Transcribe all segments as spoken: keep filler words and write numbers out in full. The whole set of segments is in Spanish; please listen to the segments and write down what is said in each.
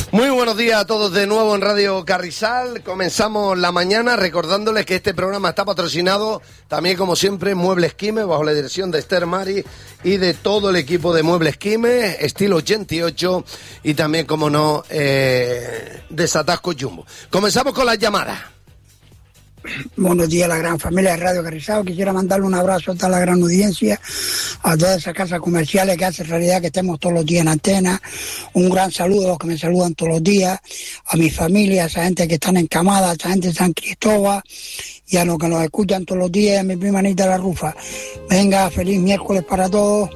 Muy buenos días a todos de nuevo en Radio Carrizal. Comenzamos la mañana recordándoles que este programa está patrocinado también, como siempre, Muebles Quime, bajo la dirección de Esther Mari y de todo el equipo de Muebles Quime, estilo ochenta y ocho, y también, como no, eh, Desatasco Jumbo. Comenzamos con las llamadas. Buenos días a la gran familia de Radio Carrizal. Quisiera mandarle un abrazo a toda la gran audiencia, a todas esas casas comerciales que hacen realidad que estemos todos los días en antena. Un gran saludo a los que me saludan todos los días, a mi familia, a esa gente que están encamada, a esa gente de San Cristóbal y a los que nos escuchan todos los días, a mi prima Anita La Rufa. Venga, feliz miércoles para todos.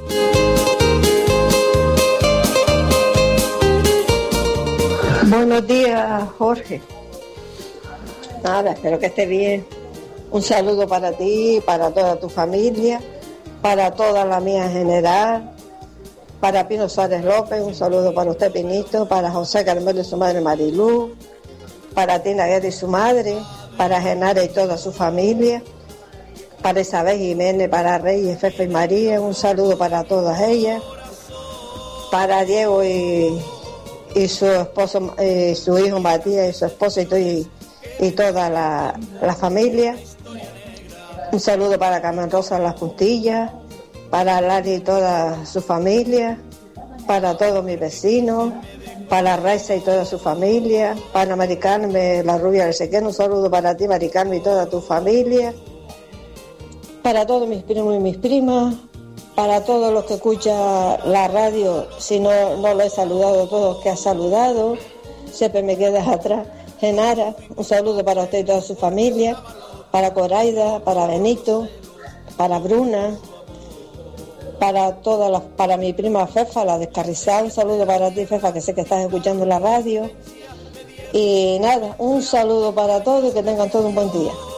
Buenos días, Jorge. Nada, espero que esté bien. Un saludo para ti, para toda tu familia, para toda la mía en general, para Pino Suárez López, un saludo para usted, Pinito, para José Carmelo y su madre Marilú, para Tina Guerra y su madre, para Genara y toda su familia, para Isabel Jiménez, para Reyes, Fefe y María, un saludo para todas ellas, para Diego y, y su esposo, eh, su hijo Matías y su esposa y todo. Y, y toda la, la familia. Un saludo para Carmen Rosa Las Puntillas, para Lari y toda su familia, para todos mis vecinos, para Raiza y toda su familia, para Mari Carmen, la rubia del Sequén, un saludo para ti, Mari Carmen, y toda tu familia, para todos mis primos y mis primas, para todos los que escuchan la radio, si no, no lo he saludado a todos que has saludado, siempre me quedas atrás. Genara, un saludo para usted y toda su familia, para Coraida, para Benito, para Bruna, para todas las, para mi prima Fefa, la de Carrizal, un saludo para ti, Fefa, que sé que estás escuchando la radio. Y nada, un saludo para todos y que tengan todo un buen día.